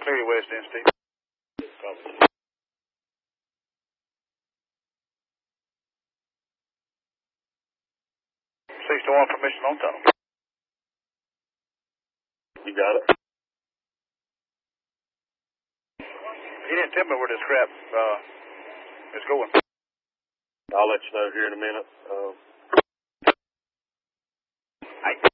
clear you west end, Steve. 61 permission on tunnel. You got it. He didn't tell me where this crap is going. I'll let you know here in a minute. Hey.